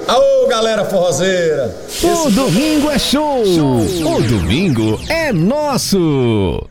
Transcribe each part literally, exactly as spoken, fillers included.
Aô, galera forrozeira! O domingo é show! show. O domingo é nosso!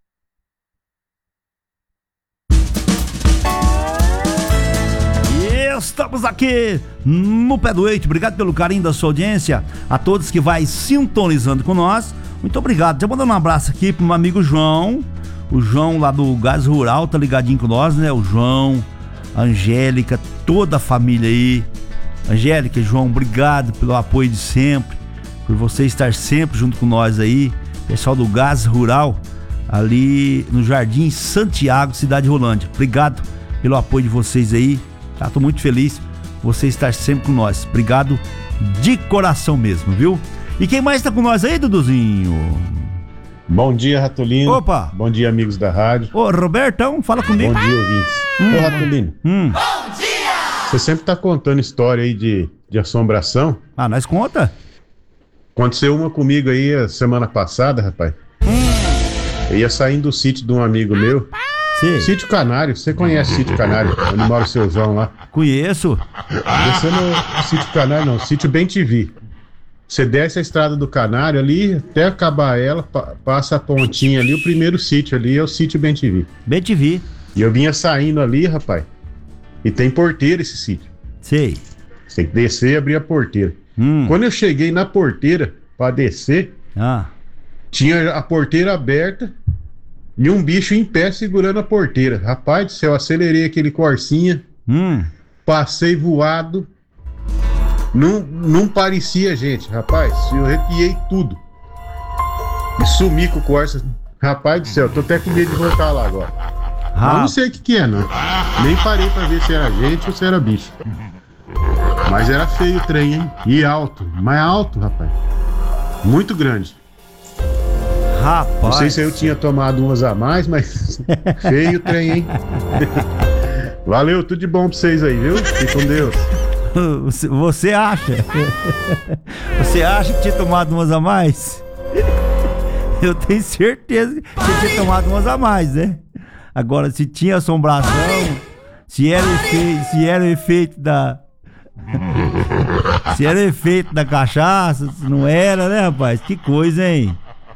Estamos aqui no Pé do Eito. Obrigado pelo carinho da sua audiência. A todos que vai sintonizando com nós, muito obrigado. Já mandando um abraço aqui pro meu amigo João. O João lá do Gás Rural tá ligadinho com nós, né? O João, a Angélica, toda a família aí. Angélica e João, obrigado pelo apoio de sempre, por você estar sempre junto com nós aí. Pessoal do Gás Rural, ali no Jardim Santiago, cidade de Rolândia. Obrigado pelo apoio de vocês aí. Tá, tô muito feliz por você estar sempre com nós. Obrigado de coração mesmo, viu? E quem mais tá com nós aí, Duduzinho? Bom dia, Ratolino. Opa! Bom dia, amigos da rádio. Ô, Robertão, fala comigo. Bom dia, ouvintes. Hum. Ô, Ratolino. Hum. Bom dia! Você sempre tá contando história aí de, de assombração. Ah, nós conta. Aconteceu uma comigo aí a semana passada, rapaz. Hum. Eu ia saindo do sítio de um amigo meu. Sim. Sítio Canário, você conhece o Sítio Canário? Onde mora o seu João lá? Conheço. Descendo o Sítio Canário, não, Sítio Bem T V. Você desce a estrada do Canário ali, até acabar ela, pa- passa a pontinha ali, o primeiro sítio ali é o Sítio Bem T V. Bem T V. E eu vinha saindo ali, rapaz, e tem porteira esse sítio. Sei. Você tem que descer e abrir a porteira. Hum. Quando eu cheguei na porteira pra descer, Ah. tinha a porteira aberta e um bicho em pé segurando a porteira. Rapaz do céu, acelerei aquele Corsinha, Hum. passei voado. Não, não parecia gente, rapaz. Eu arrepiei tudo. E sumi com o Corsa. Rapaz do céu, tô até com medo de voltar lá agora. Mas não sei o que que é, não. Nem parei pra ver se era gente ou se era bicho. Mas era feio o trem, hein? E alto. Mais alto, rapaz. Muito grande. Rapaz. Não sei se eu tinha tomado umas a mais, mas feio o trem, hein? Valeu, tudo de bom pra vocês aí, viu? Fique com Deus. Você acha? Você acha que tinha tomado umas a mais? Eu tenho certeza que você tinha tomado umas a mais, né? Agora, se tinha assombração, se era efeito, se era efeito da... Se era efeito da cachaça, se não era, né, rapaz? Que coisa, hein?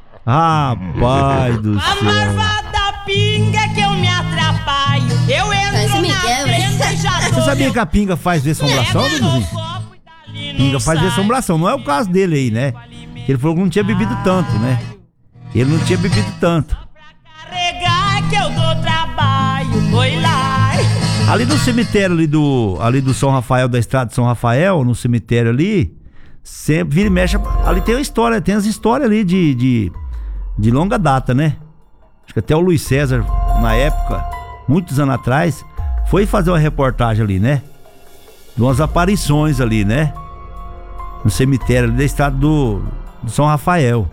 Rapaz do céu. A marvada pinga que eu me atrapalho. Eu entro na frente e já Você sabia que a pinga faz assombração, Duduzinho? Pinga faz assombração, não é o caso dele aí, né? Ele falou que não tinha bebido tanto, né? Ele não tinha bebido tanto. Carregar que eu dou trabalho, foi lá. Ali no cemitério ali do, ali do São Rafael, da estrada de São Rafael, no cemitério ali, sempre vira e mexe, ali tem uma história, tem as histórias ali de, de, de longa data, né? Acho que até o Luiz César, na época, muitos anos atrás, foi fazer uma reportagem ali, né? De umas aparições ali, né? No cemitério ali da estrada do, do São Rafael.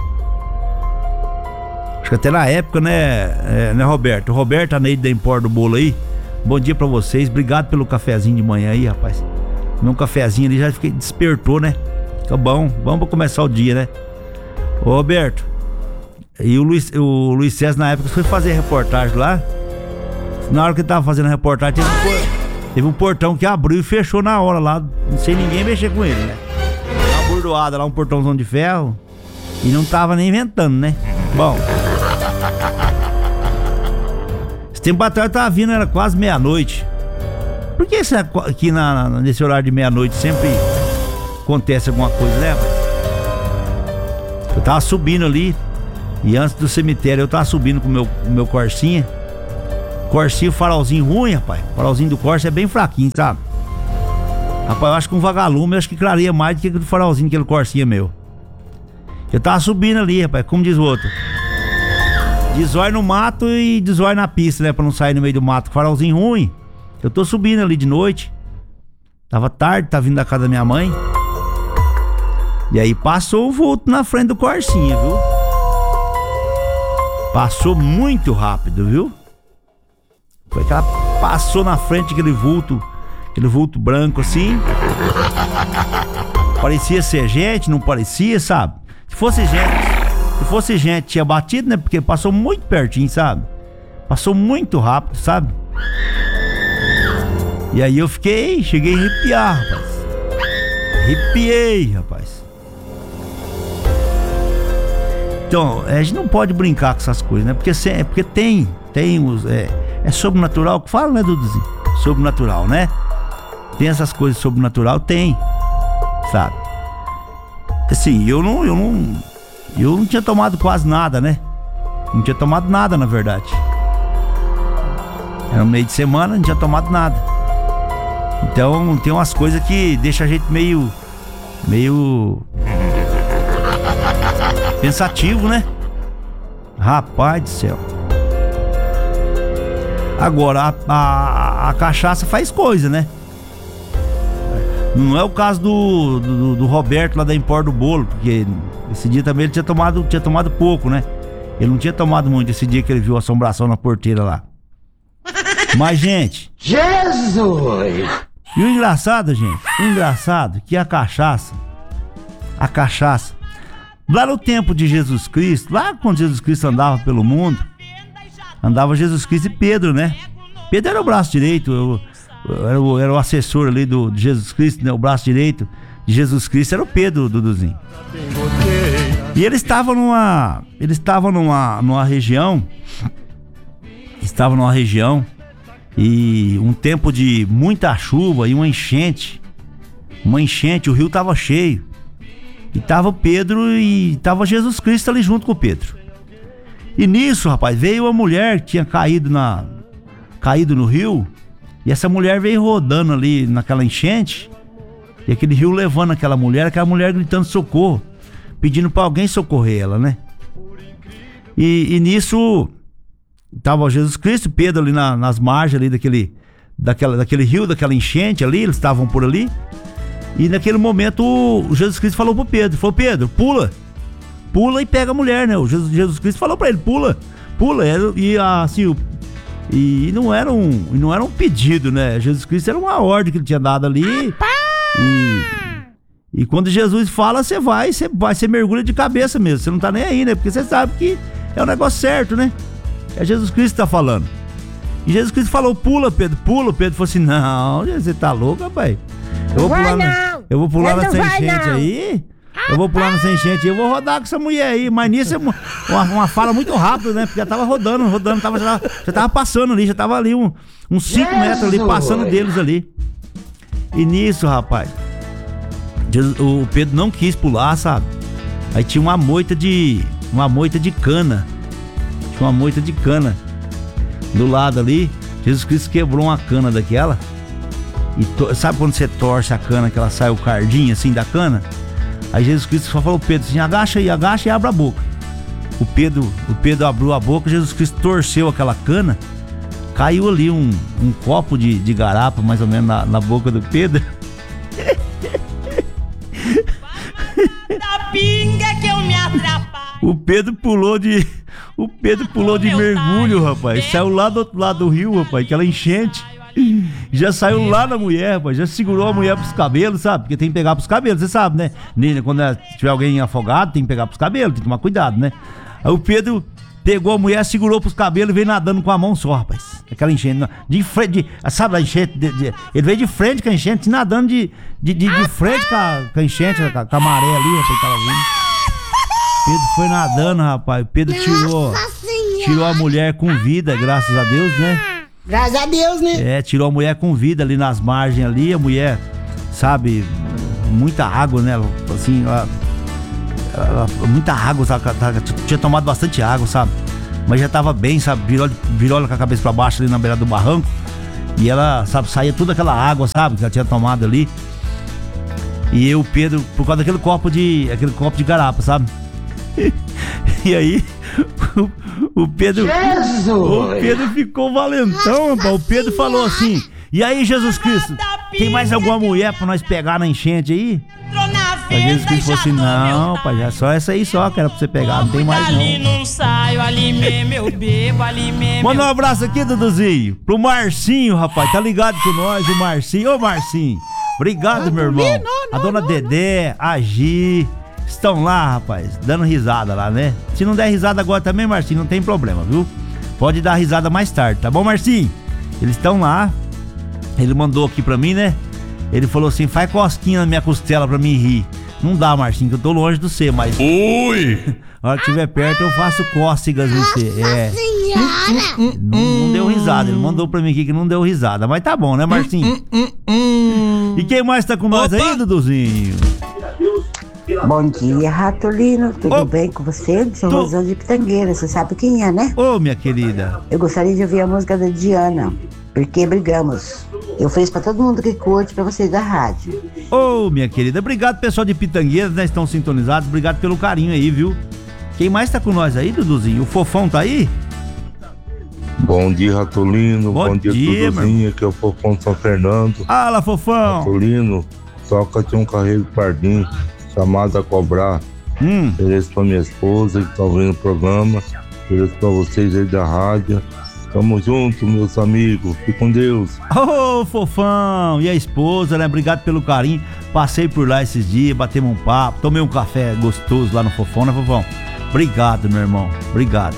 Acho que até na época, né, é, né, Roberto? O Roberto, a Neide da Empor do Bolo aí. Bom dia pra vocês, obrigado pelo cafezinho de manhã aí, rapaz. Meu cafezinho ali já fiquei, despertou, né? Fica bom, vamos pra começar o dia, né? Ô Roberto, e o Luiz, o Luiz César na época foi fazer reportagem lá. Na hora que ele tava fazendo a reportagem, teve um, por, teve um portão que abriu e fechou na hora lá, sem ninguém mexer com ele, né? Uma bordoada lá, um portãozão de ferro, e não tava nem inventando, né? Bom... Tempo atrás eu tava vindo, era quase meia-noite. Por que isso aqui na, nesse horário de meia-noite sempre acontece alguma coisa, né, rapaz? Eu tava subindo ali, e antes do cemitério eu tava subindo com o meu, com meu Corsinha. Corsinha, farolzinho ruim, rapaz. O farolzinho do Corsa é bem fraquinho, sabe? Rapaz, eu acho que um vagalume, eu acho que clareia mais do que o farolzinho, aquele Corsinha meu. Eu tava subindo ali, rapaz, como diz o outro. Desói no mato e desói na pista, né? Pra não sair no meio do mato. Farolzinho ruim. Eu tô subindo ali de noite. Tava tarde, tava vindo da casa da minha mãe. E aí passou o vulto na frente do Corsinha, viu? Passou muito rápido, viu? Foi que ela passou na frente aquele vulto, aquele vulto branco assim. Parecia ser gente, não parecia, sabe? Se fosse gente... Se fosse gente, tinha batido, né? Porque passou muito pertinho, sabe? Passou muito rápido, sabe? E aí eu fiquei, cheguei a arrepiar, rapaz. Arrepiei, rapaz. Então, a gente não pode brincar com essas coisas, né? Porque, porque tem, tem os... É, é sobrenatural que fala, né, Duduzinho? Sobrenatural, né? Tem essas coisas sobrenatural, tem. Sabe? Assim, eu não... Eu não, eu não tinha tomado quase nada, né? Não tinha tomado nada, na verdade. Era no meio de semana, não tinha tomado nada. Então, tem umas coisas que deixam a gente meio... Meio... pensativo, né? Rapaz do céu. Agora, a, a, a cachaça faz coisa, né? Não é o caso do, do, do Roberto lá da Empor do Bolo, porque esse dia também ele tinha tomado, tinha tomado pouco, né? Ele não tinha tomado muito esse dia que ele viu a assombração na porteira lá. Mas, gente... Jesus! E o engraçado, gente, o engraçado é que a cachaça, a cachaça, lá no tempo de Jesus Cristo, lá quando Jesus Cristo andava pelo mundo, andava Jesus Cristo e Pedro, né? Pedro era o braço direito, eu, eu, era, o, era o assessor ali do, de Jesus Cristo, né? O braço direito de Jesus Cristo era o Pedro, Duduzinho. E ele estava numa, ele estava numa, numa região, estava numa região e um tempo de muita chuva e uma enchente, uma enchente, o rio estava cheio. E tava o Pedro e tava Jesus Cristo ali junto com o Pedro. E nisso, rapaz, veio uma mulher que tinha caído, na, caído no rio. E essa mulher veio rodando ali naquela enchente. E aquele rio levando aquela mulher, aquela mulher gritando socorro, pedindo pra alguém socorrer ela, né? E, e nisso, tava Jesus Cristo e Pedro ali na, nas margens ali daquele, daquela, daquele rio, daquela enchente ali, eles estavam por ali. E naquele momento o Jesus Cristo falou pro Pedro, falou: Pedro, pula, pula e pega a mulher, né? O Jesus, Jesus Cristo falou pra ele, pula, pula. E assim, o, e não era um, não era um pedido, né? Jesus Cristo era uma ordem que ele tinha dado ali. E, e quando Jesus fala, você vai, você vai, você mergulha de cabeça mesmo, você não tá nem aí, né? Porque você sabe que é o negócio certo, né? É Jesus Cristo que tá falando. E Jesus Cristo falou: pula, Pedro, pula. Pedro falou assim: não, você tá louco, rapaz? Eu vou pular, na, eu vou pular nessa enchente aí. Eu vou pular nessa enchente aí. Eu vou rodar com essa mulher aí. Mas nisso é uma, uma fala muito rápida, né? Porque já tava rodando, rodando, tava, já, já tava passando ali. Já tava ali um, uns cinco metros ali, passando deles ali. E nisso, rapaz, o Pedro não quis pular, sabe? Aí tinha uma moita de. Uma moita de cana. Tinha uma moita de cana do lado ali. Jesus Cristo quebrou uma cana daquela. E to, sabe quando você torce a cana, que ela sai o cardinho assim da cana? Aí Jesus Cristo só falou pro Pedro assim: agacha aí, agacha e abre a boca. O Pedro, o Pedro abriu a boca, Jesus Cristo torceu aquela cana. Caiu ali um, um copo de, de garapa, mais ou menos, na, na boca do Pedro. O Pedro pulou de. O Pedro pulou de mergulho, rapaz. Saiu lá do outro lado do rio, rapaz, aquela enchente. Já saiu lá na mulher, rapaz. Já segurou a mulher pros cabelos, sabe? Porque tem que pegar pros cabelos, você sabe, né? Quando tiver alguém afogado, tem que pegar pros cabelos, tem que tomar cuidado, né? Aí o Pedro pegou a mulher, segurou pros cabelos e veio nadando com a mão só, rapaz. Aquela enchente, de frente, de, sabe a enchente? De, de, ele veio de frente com a enchente, nadando de, de, de, de frente com a, com a enchente, com a, com a maré ali, rapaz, tava vindo. Pedro foi nadando, rapaz. Pedro tirou, tirou a mulher com vida, graças a Deus, né? Graças a Deus, né? É, tirou a mulher com vida ali nas margens ali. A mulher, sabe, muita água, né? Assim, ela, ela, muita água, sabe? Tinha tomado bastante água, sabe? Mas já tava bem, sabe? Virou, virou com a cabeça pra baixo ali na beira do barranco. E ela, sabe, saía toda aquela água, sabe? Que ela tinha tomado ali. E eu, Pedro, por causa daquele copo de, aquele copo de garapa, sabe? E aí o, o Pedro Jesus. O Pedro ficou valentão, rapaz. O Pedro falou assim: e aí, Jesus Cristo, tem mais alguma mulher pra nós pegar na enchente aí? Aí Jesus Cristo falou assim: não, pai, já só essa aí só que era pra você pegar, não tem mais não. Manda um abraço aqui, Duduzinho, pro Marcinho, rapaz, tá ligado com nós, o Marcinho. Ô Marcinho, obrigado, meu irmão. A dona Dedé, a Gi estão lá, rapaz, dando risada lá, né? Se não der risada agora também, Marcinho, não tem problema, viu? Pode dar risada mais tarde, tá bom, Marcinho? Eles estão lá. Ele mandou aqui pra mim, né? Ele falou assim, faz cosquinha na minha costela pra mim rir. Não dá, Marcinho, que eu tô longe do você, mas... Ui! A hora que estiver perto eu faço cócegas no você. É. Não, não deu risada, ele mandou pra mim aqui que não deu risada. Mas tá bom, né, Marcinho? E quem mais tá com nós aí, Duduzinho? Bom dia, Ratolino. Tudo oh. bem com você? Sou Tô... Rosana de Pitangueira. Você sabe quem é, né? Ô, oh, minha querida. Eu gostaria de ouvir a música da Diana, Porque Brigamos. Eu fiz pra todo mundo que curte, pra vocês da rádio. Ô, oh, minha querida. Obrigado, pessoal de Pitangueira, né? Estão sintonizados. Obrigado pelo carinho aí, viu? Quem mais tá com nós aí, Duduzinho? O Fofão tá aí? Bom dia, Ratolino. Bom, Bom dia, dia Duduzinho. Aqui é o Fofão de São Fernando. Fala, Fofão. Ratolino, toca-te um carreiro pardinho chamado a cobrar. Hum. Ofereço pra minha esposa que tá ouvindo o programa. Ofereço pra vocês aí da rádio. Tamo junto, meus amigos. Fique com Deus. Ô, oh, Fofão. E a esposa, né? Obrigado pelo carinho. Passei por lá esses dias, batemos um papo. Tomei um café gostoso lá no Fofão, né, Fofão? Obrigado, meu irmão. Obrigado.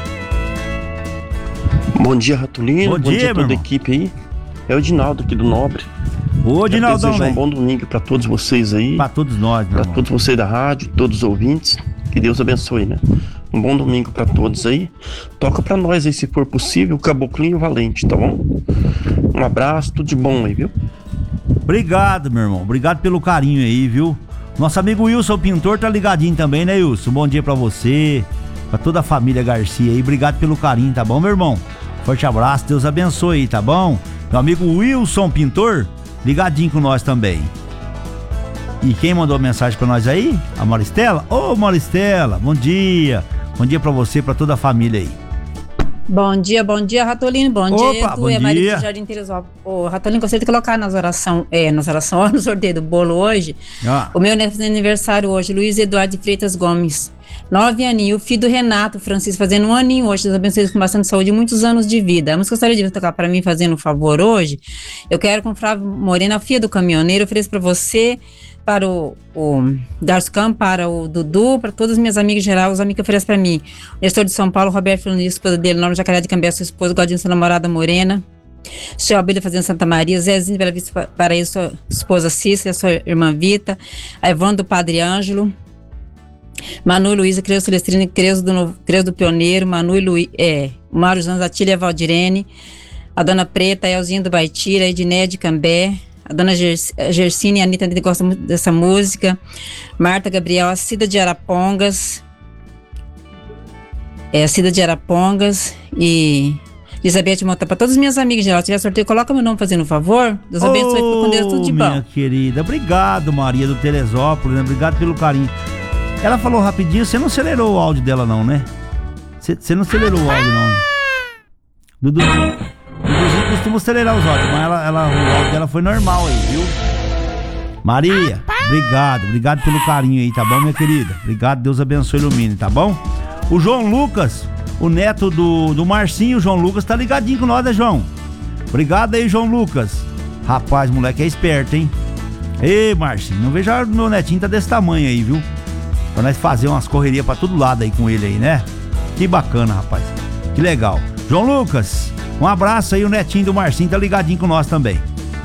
Bom dia, Ratolino. Bom, Bom dia, dia a toda a equipe aí. É o Dinaldo aqui do Nobre. Ô, Dinaldão, desejar um bom domingo pra todos vocês aí. Pra todos nós, meu Pra irmão. todos vocês da rádio, todos os ouvintes. Que Deus abençoe, né? Um bom domingo pra todos aí. Toca pra nós aí, se for possível, o Caboclinho Valente, tá bom? Um abraço, tudo de bom aí, viu? Obrigado, meu irmão. Obrigado pelo carinho aí, viu? Nosso amigo Wilson Pintor tá ligadinho também, né, Wilson? Bom dia pra você, pra toda a família Garcia aí. Obrigado pelo carinho, tá bom, meu irmão? Forte abraço, Deus abençoe aí, tá bom? Meu amigo Wilson Pintor, ligadinho com nós também. E quem mandou mensagem pra nós aí? A Maristela? Ô, Maristela, bom dia. Bom dia pra você, pra toda a família aí. Bom dia, bom dia, Ratolino. Bom Opa, dia, Edu bom e a Maria dia. do Jardim Teresópolis. Ô, Ratolino, gostaria de colocar nas orações, é, nas orações, no sorteio do bolo hoje. Ah. O meu aniversário hoje, Luiz Eduardo de Freitas Gomes. Nove aninhos, o filho do Renato Francisco, fazendo um aninho hoje. Deus abençoe com bastante saúde e muitos anos de vida. Mas gostaria de tocar para mim, fazendo um favor hoje. Eu quero com o Flávio Morena, filha do caminhoneiro, ofereço para você, para o, o Darcio Campos, para o Dudu, para todas as minhas amigas em geral, os amigos que oferecem para mim. O Nestor de São Paulo, Roberto Fernandes, esposa dele, Norma Jacaré de Cambé, sua esposa, Godinho, sua namorada Morena. Seu Abelha fazendo Santa Maria, Zezinho Bela Vista Paraíso, sua esposa Cícera, sua irmã Vita, a Evandro do Padre Ângelo, Manu e Luísa, Creuso Celestino, Creuso do, Novo, Creuso do Pioneiro, Manu e Luí, é, Mário Janz, Atília Valdirene, a Dona Preta, a Elzinha do Baitira, a Edneia de Cambé, a Dona Gers, a Gersine, a Anitta, a Anitta gosta muito dessa música, Marta Gabriel, a Cida de Arapongas, é, a Cida de Arapongas e Elizabeth Monta, para todas as minhas amigas geral. Se tiver sorteio, coloca meu nome fazendo um favor. Deus abençoe, fica com Deus, tudo de bom. Minha querida, obrigado, Maria do Teresópolis, né? Obrigado pelo carinho. Ela falou rapidinho, você não acelerou o áudio dela não, né? Você não acelerou o áudio não. Duduzinho, Duduzinho costuma acelerar os áudios, mas ela, ela, o áudio dela foi normal aí, viu? Maria, obrigado, obrigado pelo carinho aí, tá bom, minha querida? Obrigado, Deus abençoe e ilumine, tá bom? O João Lucas, o neto do, do Marcinho, o João Lucas, tá ligadinho com nós, né, João? Obrigado aí, João Lucas. Rapaz, moleque é esperto, hein? Ei, Marcinho, não vejo o meu netinho tá desse tamanho aí, viu? Pra nós fazer umas correrias pra todo lado aí com ele aí, né? Que bacana, rapaz. Que legal. João Lucas, um abraço aí, o netinho do Marcinho tá ligadinho com nós também.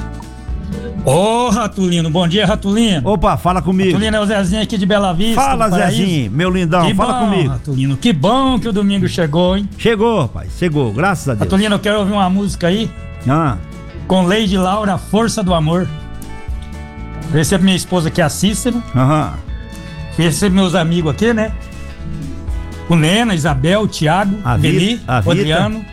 Ô, Ratulino, bom dia, Ratulino. Opa, fala comigo. Ratulino é o Zezinho aqui de Bela Vista. Fala, Zezinho, meu lindão, que fala bom, comigo. Ratulino, que bom que o domingo chegou, hein? Chegou, pai, chegou, graças a Deus. Ratulino, eu quero ouvir uma música aí. Ah. Com Lady Laura, Força do Amor. Recebo minha esposa aqui, a Cícera. Aham. Recebo meus amigos aqui, né? O Nena, Isabel, o Thiago, a Beli, Vita, o Adriano,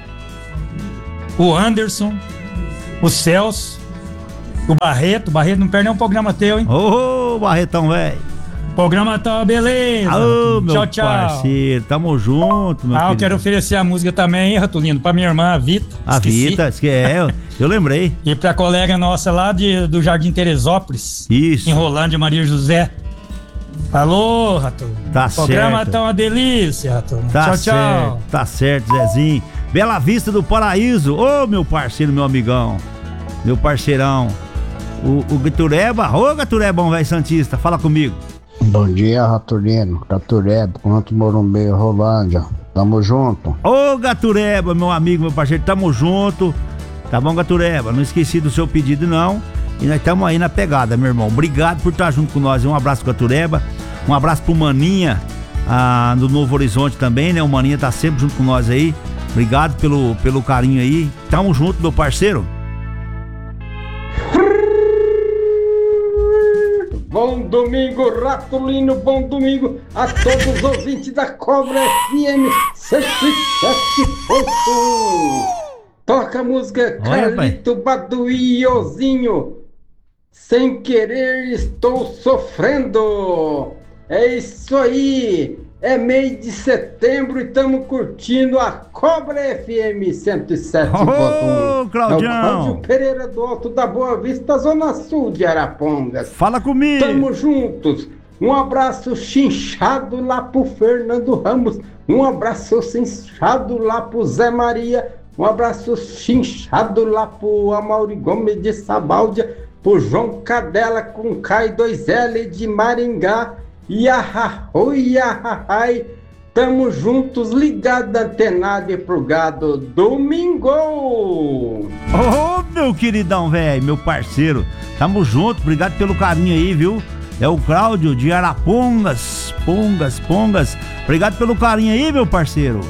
o Anderson, o Celso, o Barreto. O Barreto não perde nenhum programa teu, hein? Ô, oh, Barretão, velho. Programa tá beleza. Ô, meu tchau, tchau. parceiro, tamo junto, meu Ah, querido. eu quero oferecer a música também, hein, Ratulino, pra minha irmã, a Vita. A Esqueci. Vita, que é, eu, eu lembrei. E pra colega nossa lá de, do Jardim Teresópolis. Isso. Em Rolândia, Maria José. Alô, Ratulino. Tá o programa certo. tá uma delícia, Ratulino. Tá tchau, certo, tchau. tá certo, Zezinho. Bela Vista do Paraíso. Ô, meu parceiro, meu amigão. Meu parceirão. O, o Gatureba. Ô, Gaturebão, velho Santista, fala comigo. Bom dia, Ratulino. Gatureba, Quanto Morumbeiro, Rolândia. Tamo junto. Ô, Gatureba, meu amigo, meu parceiro, tamo junto. Tá bom, Gatureba? Não esqueci do seu pedido, não. E nós estamos aí na pegada, meu irmão. Obrigado por estar junto com nós. Um abraço pro Catureba, um abraço pro Maninha, ah, do Novo Horizonte também, né? O Maninha tá sempre junto com nós aí. Obrigado pelo, pelo carinho aí. Tamo junto, meu parceiro. Bom domingo, Ratulino, bom domingo a todos os ouvintes da Cobra F M cento e sete ponto um. Toca a música Carlito Baduiozinho. Sem querer estou sofrendo. É isso aí. É mês de setembro e estamos curtindo a Cobra F M cento e sete ponto um. Ô, Claudião! É o Cláudio Pereira do Alto da Boa Vista, Zona Sul de Arapongas. Fala comigo! Tamo juntos. Um abraço chinchado lá pro Fernando Ramos. Um abraço chinchado lá pro Zé Maria. Um abraço chinchado lá pro Amaury Gomes de Sabáldia. Pro João Cadela com K dois L de Maringá. Iahahoi, iahahai, tamo juntos, ligado, antenado e plugado, domingo! Ô, oh, meu queridão, velho, meu parceiro, tamo junto, obrigado pelo carinho aí, viu? É o Cláudio de Arapongas, Pongas, Pongas, obrigado pelo carinho aí, meu parceiro.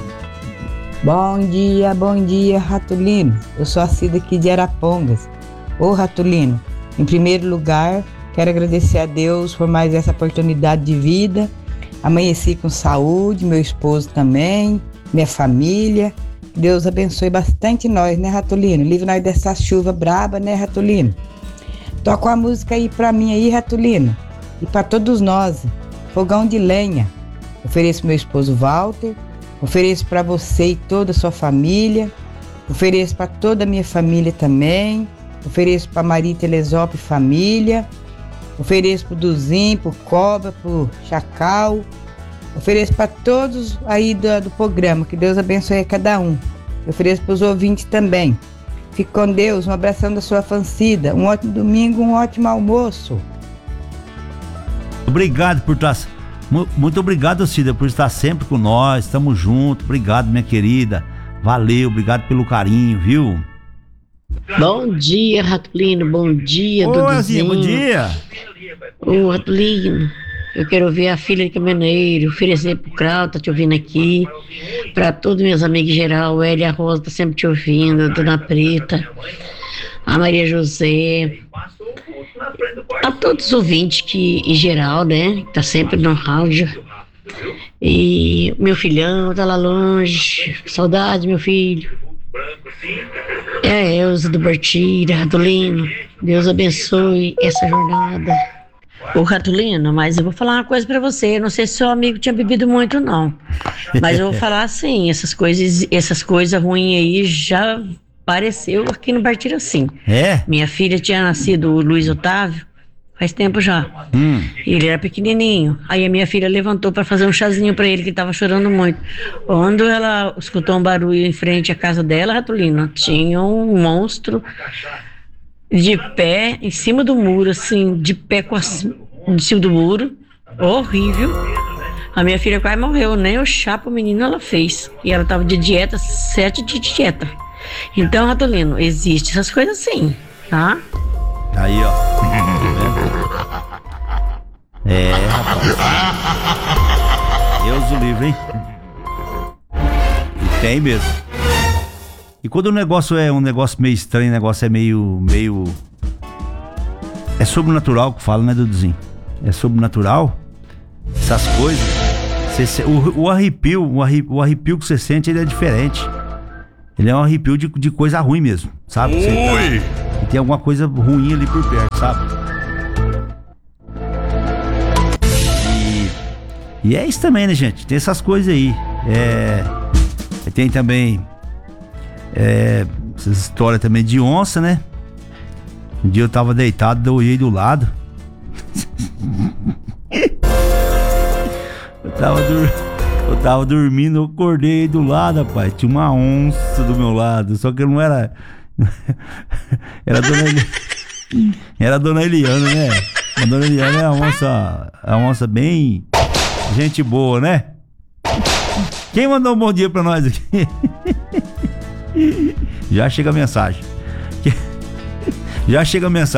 Bom dia, bom dia, Ratulino, eu sou a Cida aqui de Arapongas. Ô, Ratulino, em primeiro lugar, quero agradecer a Deus por mais essa oportunidade de vida. Amanheci com saúde, meu esposo também, minha família. Deus abençoe bastante nós, né, Ratulino? Livre nós dessa chuva braba, né, Ratulino? Toca uma música aí pra mim aí, Ratulino. E pra todos nós. Fogão de lenha. Ofereço meu esposo Walter. Ofereço pra você e toda a sua família. Ofereço pra toda a minha família também. Ofereço pra Maria Telesópolis e família. Ofereço pro Duzinho, pro Cobra, pro Chacal. Ofereço para todos aí do, do programa. Que Deus abençoe a cada um. Ofereço para os ouvintes também. Fique com Deus. Um abração da sua Fancida. Um ótimo domingo, um ótimo almoço. Obrigado por estar... Muito obrigado, Cida, por estar sempre com nós. Estamos juntos. Obrigado, minha querida. Valeu, obrigado pelo carinho, viu? Bom dia, Ratulino. Bom dia, Duduzinho. Bom dia. Ô, Ratulino, eu quero ouvir a filha de caminhoneiro, oferecer pro Crau, tá te ouvindo aqui, pra todos meus amigos em geral, Elia Rosa tá sempre te ouvindo, a Dona Preta, a Maria José, a todos os ouvintes que, em geral, né, tá sempre no rádio. E meu filhão tá lá longe, saudade, meu filho. É a Elza do Bartira, Ratulino, Deus abençoe essa jornada. Ô, Ratulino, mas eu vou falar uma coisa pra você, não sei se seu amigo tinha bebido muito não, mas eu vou falar assim, essas coisas, essas coisas ruins aí já apareceu aqui no Bartira assim. É? Minha filha tinha nascido, o Luiz Otávio, faz tempo já. Hum. Ele era pequenininho. Aí a minha filha levantou para fazer um chazinho para ele, que tava chorando muito. Quando ela escutou um barulho em frente à casa dela, Ratulino, tinha um monstro de pé em cima do muro, assim, de pé com a, em cima do muro. Horrível. A minha filha quase morreu, nem o chá pro menino ela fez. E ela tava de dieta, sete de dieta. Então, Ratulino, existe essas coisas sim, tá? Aí, ó. É, rapaz. Deus o livre, hein? E tem mesmo. E quando o negócio é um negócio meio estranho, o negócio é meio, meio... É sobrenatural que fala, né, Duduzinho? É sobrenatural. Essas coisas. Cê, o, o arrepio, o arrepio, o arrepio que você sente, ele é diferente. Ele é um arrepio de, de coisa ruim mesmo, sabe? Oi! Tá, e tem alguma coisa ruim ali por perto, sabe? E é isso também, né, gente? Tem essas coisas aí. É... Tem também... É... Essas histórias também de onça, né? Um dia eu tava deitado, eu olhei do lado. eu, tava dur... eu tava dormindo, eu acordei do lado, rapaz. Tinha uma onça do meu lado. Só que eu não era... era a dona... Eli... Era a dona Eliana, né? A dona Eliana é uma onça... É uma onça bem... Gente boa, né? Quem mandou um bom dia pra nós aqui? Já chega a mensagem. Já chega a mensagem.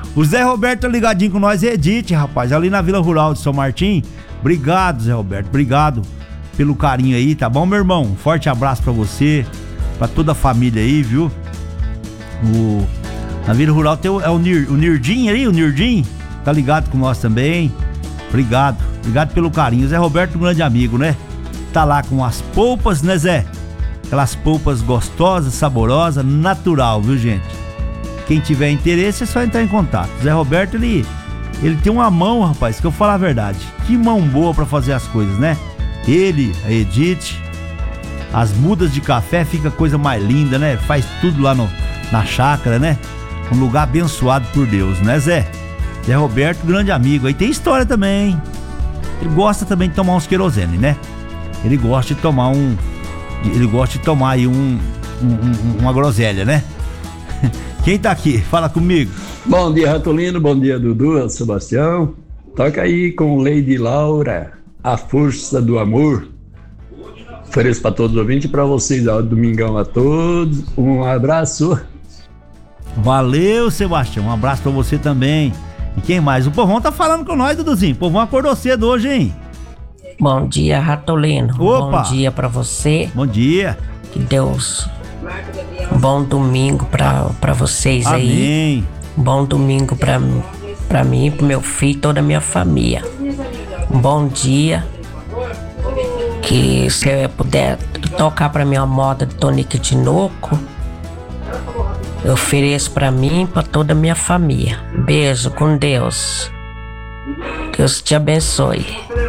O Zé Roberto tá ligadinho com nós, Edith, rapaz, ali na Vila Rural de São Martim. Obrigado, Zé Roberto, obrigado pelo carinho aí, tá bom, meu irmão? Um forte abraço pra você, pra toda a família aí, viu? O, na Vila Rural tem o, é o, Nir, o Nirdim aí, o Nirdim, tá ligado com nós também. Obrigado, obrigado pelo carinho. O Zé Roberto, um grande amigo, né? Tá lá com as polpas, né, Zé? Aquelas polpas gostosas, saborosas, natural, viu, gente? Quem tiver interesse é só entrar em contato. O Zé Roberto, ele, ele tem uma mão, rapaz, que eu falo a verdade. Que mão boa pra fazer as coisas, né? Ele, a Edith, as mudas de café, fica a coisa mais linda, né? Faz tudo lá no, na chácara, né? Um lugar abençoado por Deus, né, Zé? Zé Roberto, grande amigo. Aí tem história também, hein? Ele gosta também de tomar uns querosene, né? Ele gosta de tomar um... Ele gosta de tomar aí um, um, um uma groselha, né? Quem tá aqui? Fala comigo. Bom dia, Ratolino. Bom dia, Dudu, Sebastião. Toca aí com Lady Laura, A Força do Amor. Ofereço para todos os ouvintes e para vocês, ó, domingão a todos. Um abraço. Valeu, Sebastião. Um abraço para você também. E quem mais? O povão tá falando com nós, Duduzinho. O povão acordou cedo hoje, hein? Bom dia, Ratolino. Opa. Bom dia pra você. Bom dia. Que Deus... Bom domingo pra, pra vocês. Amém. Aí. Bom domingo pra, pra mim, pro meu filho e toda a minha família. Um bom dia. Que se eu puder tocar pra mim uma moda de Tonico Tinoco, eu ofereço pra mim e pra toda a minha família. Beijo, com Deus. Deus te abençoe.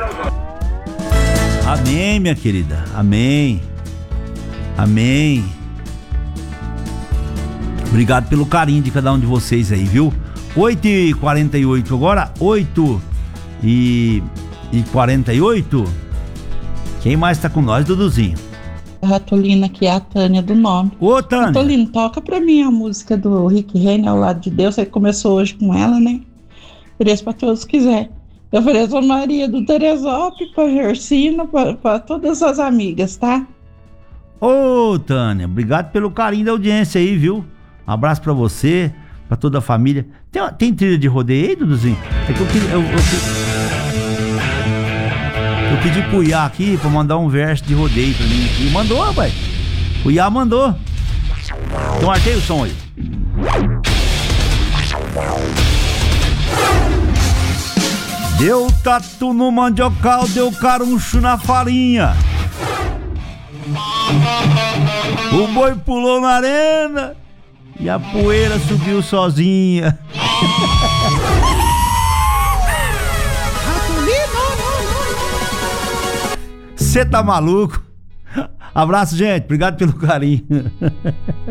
Amém, minha querida. Amém. Amém. Obrigado pelo carinho de cada um de vocês aí, viu? oito e quarenta e oito agora, oito e quarenta e oito. Quem mais tá com nós, Duduzinho? Ratolina, aqui é a Tânia do nome. Ô, Tânia. Ratolino, toca pra mim a música do Rick Renner, Ao Lado de Deus. Você começou hoje com ela, né? Ofereço pra todos que quiser. Eu ofereço a Maria do Teresópolis, pra Gersina, pra, pra todas as amigas, tá? Ô, Tânia, obrigado pelo carinho da audiência aí, viu? Um abraço pra você, pra toda a família. Tem, tem trilha de rodeio aí, Duduzinho? É que eu, eu, eu, eu, eu pedi pro Iá aqui pra mandar um verso de rodeio pra mim aqui. Mandou, rapaz. O Iá mandou. Então artei o som aí. Deu tatu no mandiocal, deu caruncho na farinha. O boi pulou na arena e a poeira subiu sozinha. Cê tá maluco? Abraço, gente. Obrigado pelo carinho.